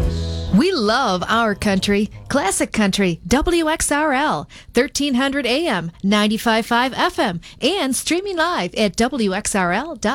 We love our country. Classic Country, WXRL, 1300 AM, 95.5 FM, and streaming live at WXRL.com.